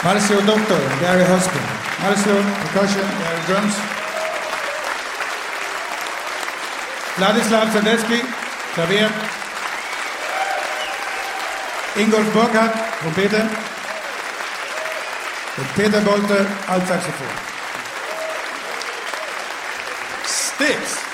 Marcio Doctor, Gary Husband. Marcio, percussion, Gary drums. Vladislav Sadetsky, Klavier. Ingolf Burkhardt, Trompete. Und Peter Bolte, Altsaxophon. Sticks.